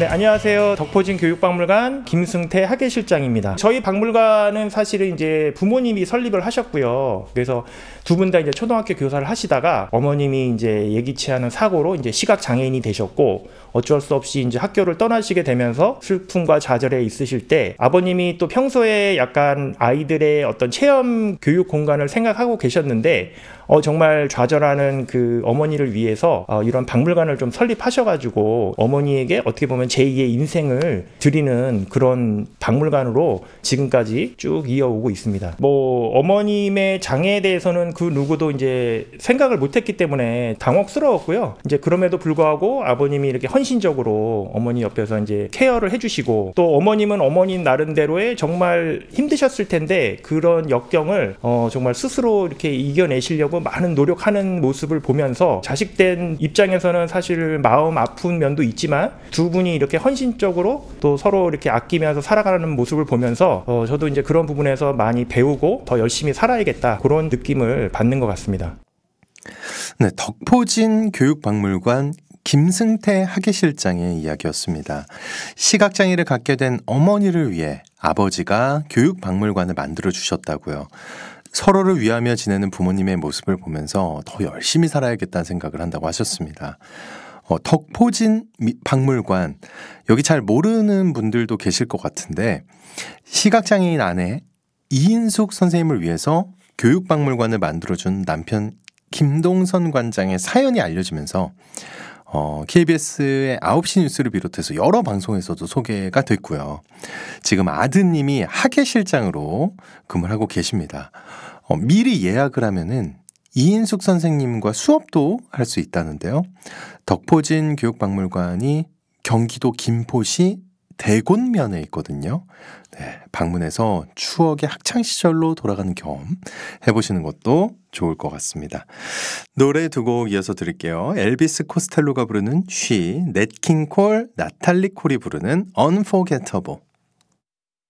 네, 안녕하세요. 덕포진 교육박물관 김승태 학예실장입니다. 저희 박물관은 사실은 이제 부모님이 설립을 하셨고요. 그래서 두 분 다 이제 초등학교 교사를 하시다가 어머님이 이제 예기치 않은 사고로 이제 시각 장애인이 되셨고 어쩔 수 없이 이제 학교를 떠나시게 되면서 슬픔과 좌절에 있으실 때 아버님이 또 평소에 약간 아이들의 어떤 체험 교육 공간을 생각하고 계셨는데 정말 좌절하는 그 어머니를 위해서 이런 박물관을 좀 설립하셔가지고 어머니에게 어떻게 보면 제2의 인생을 드리는 그런 박물관으로 지금까지 쭉 이어오고 있습니다. 뭐 어머님의 장애에 대해서는 그 누구도 이제 생각을 못했기 때문에 당혹스러웠고요. 이제 그럼에도 불구하고 아버님이 이렇게 헌신적으로 어머니 옆에서 이제 케어를 해주시고 또 어머님은 어머님 나름대로의 정말 힘드셨을 텐데 그런 역경을 정말 스스로 이렇게 이겨내시려고 많은 노력하는 모습을 보면서 자식된 입장에서는 사실 마음 아픈 면도 있지만 두 분이 이렇게 헌신적으로 또 서로 이렇게 아끼면서 살아가는 모습을 보면서 저도 이제 그런 부분에서 많이 배우고 더 열심히 살아야겠다 그런 느낌을 받는 것 같습니다. 네, 덕포진 교육박물관 김승태 학예실장의 이야기였습니다. 시각장애를 갖게 된 어머니를 위해 아버지가 교육박물관을 만들어 주셨다고요. 서로를 위하며 지내는 부모님의 모습을 보면서 더 열심히 살아야겠다는 생각을 한다고 하셨습니다. 덕포진 박물관, 여기 잘 모르는 분들도 계실 것 같은데 시각장애인 아내 이인숙 선생님을 위해서 교육박물관을 만들어준 남편 김동선 관장의 사연이 알려지면서 KBS의 9시 뉴스를 비롯해서 여러 방송에서도 소개가 됐고요. 지금 아드님이 학예실장으로 근무를 하고 계십니다. 미리 예약을 하면은 이인숙 선생님과 수업도 할 수 있다는데요. 덕포진 교육박물관이 경기도 김포시 대곤면에 있거든요. 네, 방문해서 추억의 학창시절로 돌아가는 경험 해보시는 것도 좋을 것 같습니다. 노래 두 곡 이어서 들을게요. 엘비스 코스텔로가 부르는 She, 넷 킹 콜, 나탈리 콜이 부르는 Unforgettable.